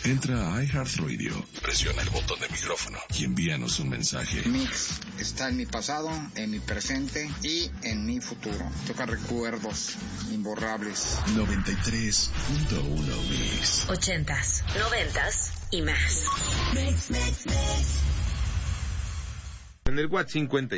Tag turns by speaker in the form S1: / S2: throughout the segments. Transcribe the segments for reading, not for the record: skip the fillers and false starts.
S1: Entra a iHeartRadio, presiona el botón de micrófono y envíanos un mensaje.
S2: Mix está en mi pasado, en mi presente y en mi futuro. Toca recuerdos imborrables.
S1: 93.1 Mix.
S3: 80s, 90s y más. Mix, mix, mix.
S4: En el WhatsApp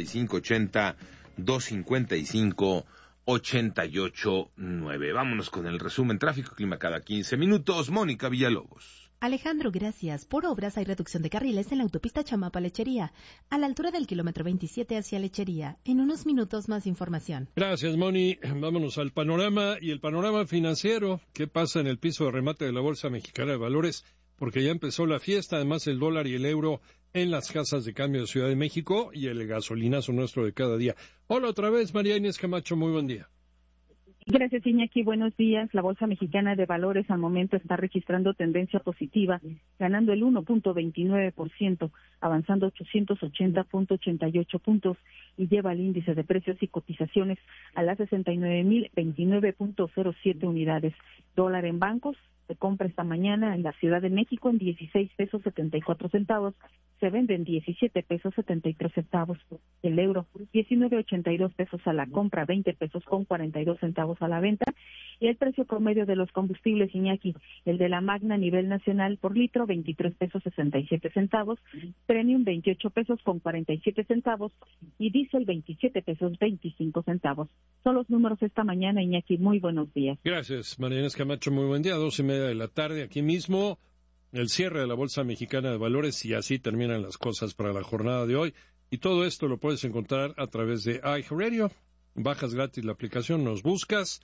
S4: 5580-255-889. Vámonos con el resumen tráfico clima cada 15 minutos. Mónica Villalobos.
S5: Alejandro, gracias. Por obras hay reducción de carriles en la autopista Chamapa-Lechería, a la altura del kilómetro 27 hacia Lechería. En unos minutos más información.
S6: Gracias, Moni. Vámonos al panorama y el panorama financiero. ¿Qué pasa en el piso de remate de la Bolsa Mexicana de Valores? Porque ya empezó la fiesta, además el dólar y el euro en las casas de cambio de Ciudad de México y el gasolinazo nuestro de cada día. Hola otra vez, María Inés Camacho, muy buen día.
S7: Gracias, Iñaki. Buenos días. La Bolsa Mexicana de Valores al momento está registrando tendencia positiva, ganando el 1.29%, avanzando 880.88 puntos y lleva el índice de precios y cotizaciones a las 69.029.07 unidades. Dólar en bancos se compra esta mañana en la Ciudad de México en 16 pesos 74 centavos, se vende en 17 pesos 73 centavos. El euro, 19.82 pesos a la compra, 20 pesos con 42 centavos a la venta. Y el precio promedio de los combustibles, Iñaki, el de la Magna a nivel nacional por litro, 23 pesos 67 centavos, Premium 28 pesos con 47 centavos y Diesel 27 pesos 25 centavos. Son los números esta mañana, Iñaki. Muy buenos días.
S6: Gracias, María Inés Camacho. Muy buen día. 2:30 de la tarde, aquí mismo, el cierre de la Bolsa Mexicana de Valores, y así terminan las cosas para la jornada de hoy. Y todo esto lo puedes encontrar a través de iHeartRadio. Bajas gratis la aplicación, nos buscas,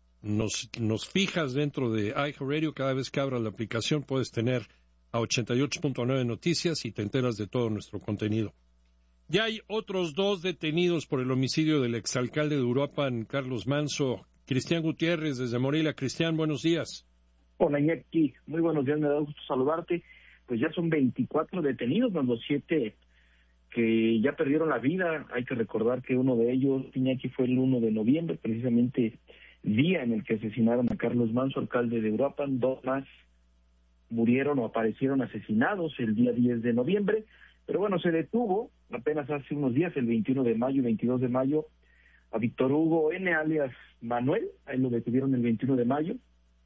S6: nos fijas dentro de iHeartRadio. Cada vez que abras la aplicación puedes tener a 88.9 noticias y te enteras de todo nuestro contenido. Ya hay otros 2 detenidos por el homicidio del exalcalde de Uruapan, Carlos Manso. Cristian Gutiérrez, desde Morelia. Cristian, buenos días.
S8: Hola, Iñaki. Muy buenos días, me da gusto saludarte. Pues ya son 24 detenidos, más los 7 que ya perdieron la vida. Hay que recordar que uno de ellos, Iñaki, fue el 1 de noviembre, precisamente día en el que asesinaron a Carlos Manso, alcalde de Uruapan. 2 más murieron o aparecieron asesinados el día 10 de noviembre. Pero bueno, se detuvo apenas hace unos días, el 21 de mayo y 22 de mayo, a Víctor Hugo N., alias Manuel. Ahí lo detuvieron el 21 de mayo.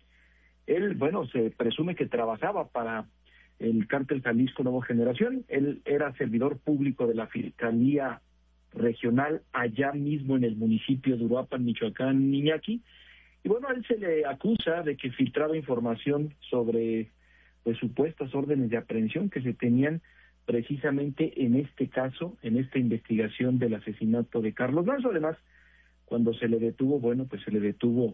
S8: Él, bueno, se presume que trabajaba para el cártel Jalisco Nueva Generación. Él era servidor público de la Fiscalía Regional allá mismo en el municipio de Uruapan, Michoacán, Iñaki. Y bueno, a él se le acusa de que filtraba información sobre pues supuestas órdenes de aprehensión que se tenían precisamente en este caso, en esta investigación del asesinato de Carlos Manso. Además, cuando se le detuvo, bueno, pues se le detuvo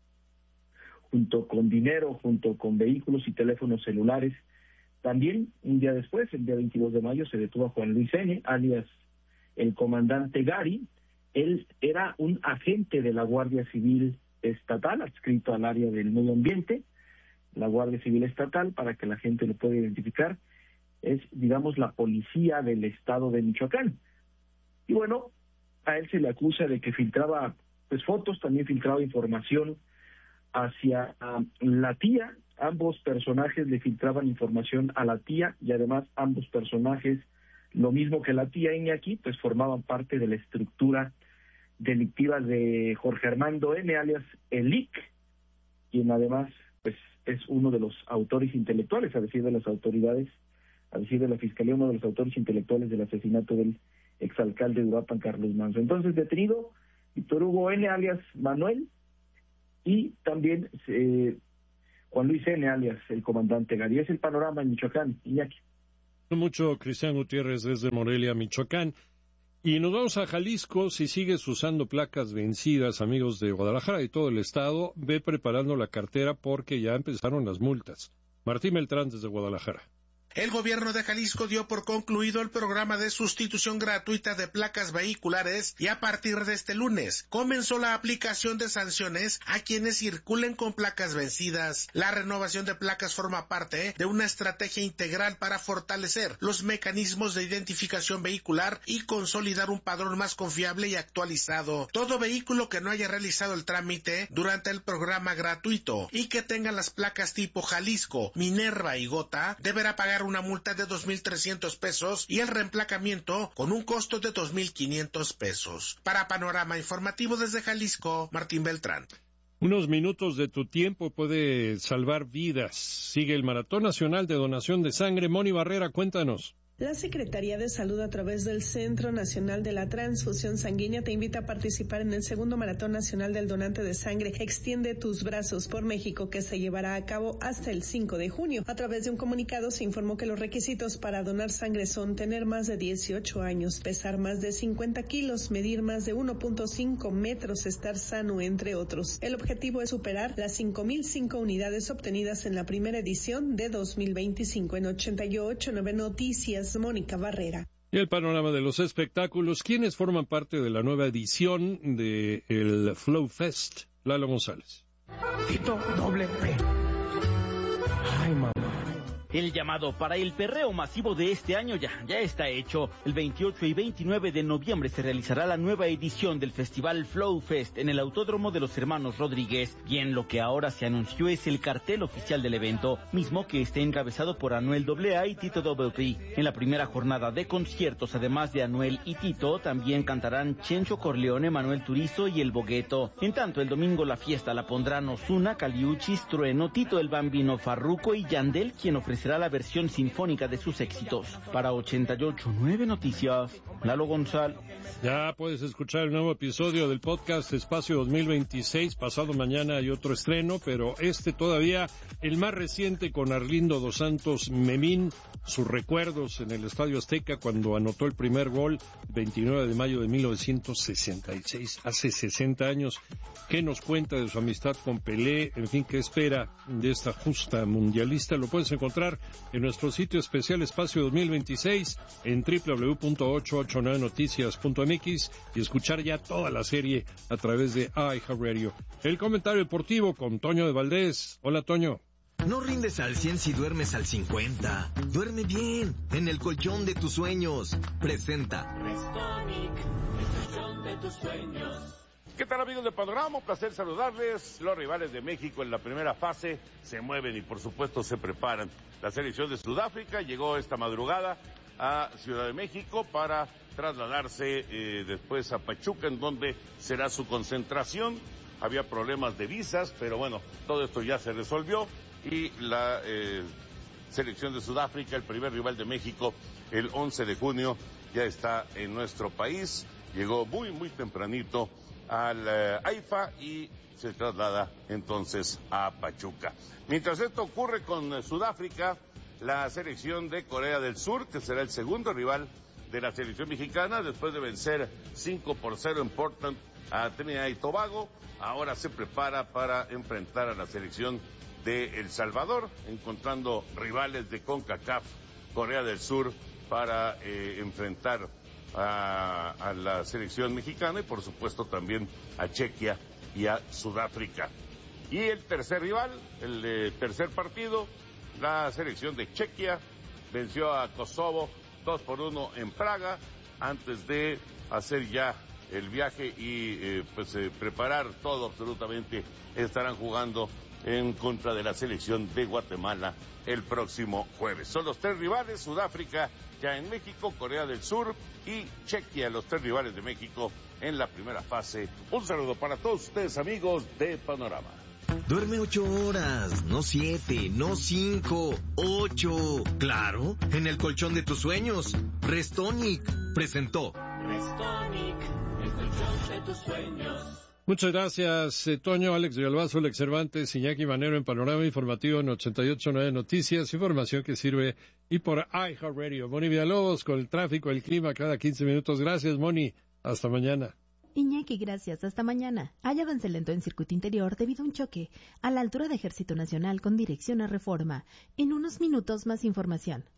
S8: junto con dinero, junto con vehículos y teléfonos celulares. También, un día después, el día 22 de mayo, se detuvo a Juan Luis N., alias el comandante Gary. Él era un agente de la Guardia Civil Estatal, adscrito al área del medio ambiente, la Guardia Civil Estatal, para que la gente lo pueda identificar. Es, digamos, la policía del estado de Michoacán. Y bueno, a él se le acusa de que filtraba pues fotos, también filtraba información hacia la tía. Ambos personajes le filtraban información a la tía y además ambos personajes, lo mismo que la tía Iñaki, pues formaban parte de la estructura delictiva de Jorge Armando N., alias el IC, quien además pues es uno de los autores intelectuales, a decir de las autoridades, a decir de la Fiscalía, uno de los autores intelectuales del asesinato del exalcalde de Uruapan, Carlos Manso. Entonces, detenido Víctor Hugo N., alias Manuel, y también Juan Luis N., alias el comandante Gary. Es el panorama en Michoacán, Iñaki.
S6: Mucho, Cristian Gutiérrez, desde Morelia, Michoacán. Y nos vamos a Jalisco. Si sigues usando placas vencidas, amigos de Guadalajara y todo el estado, ve preparando la cartera porque ya empezaron las multas. Martín Beltrán, desde Guadalajara.
S9: El gobierno de Jalisco dio por concluido el programa de sustitución gratuita de placas vehiculares y a partir de este lunes comenzó la aplicación de sanciones a quienes circulen con placas vencidas. La renovación de placas forma parte de una estrategia integral para fortalecer los mecanismos de identificación vehicular y consolidar un padrón más confiable y actualizado. Todo vehículo que no haya realizado el trámite durante el programa gratuito y que tenga las placas tipo Jalisco, Minerva y Gota deberá pagar una multa de 2,300 pesos y el reemplacamiento con un costo de 2,500 pesos. Para Panorama Informativo desde Jalisco, Martín Beltrán.
S6: Unos minutos de tu tiempo puede salvar vidas. Sigue el Maratón Nacional de Donación de Sangre. Moni Barrera, cuéntanos.
S10: La Secretaría de Salud, a través del Centro Nacional de la Transfusión Sanguínea, te invita a participar en el segundo Maratón Nacional del Donante de Sangre. Extiende tus brazos por México, que se llevará a cabo hasta el 5 de junio. A través de un comunicado se informó que los requisitos para donar sangre son tener más de 18 años, pesar más de 50 kilos, medir más de 1.5 metros, estar sano, entre otros. El objetivo es superar las 5,005 unidades obtenidas en la primera edición de 2025. En 88.9 Noticias, Mónica Barrera.
S6: Y el panorama de los espectáculos. ¿Quiénes forman parte de la nueva edición de el Flow Fest? Lalo González.
S11: Tito doble P. Ay, mamá.
S12: El llamado para el perreo masivo de este año ya está hecho. El 28 y 29 de noviembre se realizará la nueva edición del Festival Flow Fest en el Autódromo de los Hermanos Rodríguez. Bien, lo que ahora se anunció es el cartel oficial del evento, mismo que está encabezado por Anuel AA y Tito P. En la primera jornada de conciertos, además de Anuel y Tito, también cantarán Chencho Corleone, Manuel Turizo y El Bogueto. En tanto, el domingo la fiesta la pondrán Ozuna, Caliuchis, Trueno, Tito el Bambino, Farruko y Yandel, quien ofrecerá la versión sinfónica de sus éxitos. Para 88.9 Noticias, Lalo González.
S6: Ya puedes escuchar el nuevo episodio del podcast Espacio 2026. Pasado mañana hay otro estreno, pero todavía el más reciente, con Arlindo Dos Santos Memín, sus recuerdos en el Estadio Azteca cuando anotó el primer gol, 29 de mayo de 1966, hace 60 años. ¿Qué nos cuenta de su amistad con Pelé? En fin, ¿qué espera de esta justa mundialista? Lo puedes encontrar en nuestro sitio especial Espacio 2026 en www.889noticias.mx y escuchar ya toda la serie a través de iHeartRadio. El comentario deportivo con Toño de Valdés. Hola, Toño.
S13: No rindes al 100 si duermes al 50. Duerme bien, en el colchón de tus sueños. Presenta
S14: Restonic, el colchón de tus sueños.
S4: ¿Qué tal, amigos de Panorama? Un placer saludarles. Los rivales de México en la primera fase se mueven y por supuesto se preparan. La selección de Sudáfrica llegó esta madrugada a Ciudad de México para trasladarse después a Pachuca, en donde será su concentración. Había problemas de visas, pero bueno, todo esto ya se resolvió y la selección de Sudáfrica, el primer rival de México, el 11 de junio, ya está en nuestro país. Llegó muy tempranito al AIFA y se traslada entonces a Pachuca. Mientras esto ocurre con Sudáfrica, la selección de Corea del Sur, que será el segundo rival de la selección mexicana, después de vencer 5-0 en Portland a Trinidad y Tobago, ahora se prepara para enfrentar a la selección de El Salvador, encontrando rivales de CONCACAF, Corea del Sur, para enfrentar a la selección mexicana y por supuesto también a Chequia y a Sudáfrica. Y el tercer rival, el tercer partido, la selección de Chequia venció a Kosovo 2-1 en Praga, antes de hacer ya el viaje y preparar todo absolutamente. Estarán jugando en contra de la selección de Guatemala el próximo jueves. Son los tres rivales: Sudáfrica ya en México, Corea del Sur y Chequia, los tres rivales de México en la primera fase. Un saludo para todos ustedes, amigos de Panorama.
S13: Duerme 8 horas, no 7, no 5, 8. Claro, en el colchón de tus sueños. Restonic presentó.
S14: Restonic, el colchón de tus sueños.
S6: Muchas gracias, Toño. Alex Galvazo, Alex Cervantes, Iñaki Manero en Panorama Informativo en 88.9 Noticias, información que sirve y por iHeartRadio. Moni Villalobos con el tráfico, el clima cada 15 minutos. Gracias, Moni. Hasta mañana.
S5: Iñaki, gracias. Hasta mañana. Hay avance lento en circuito interior debido a un choque a la altura de Ejército Nacional con dirección a Reforma. En unos minutos más información.